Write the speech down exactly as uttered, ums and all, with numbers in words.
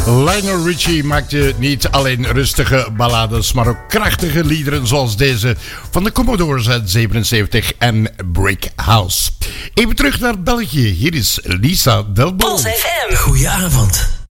Lionel Richie maakte niet alleen rustige ballades, maar ook krachtige liederen zoals deze van de Commodores uit zevenenzeventig en Brick House. Even terug naar België, hier is Lisa Delbo. Pulse F M. Goedenavond.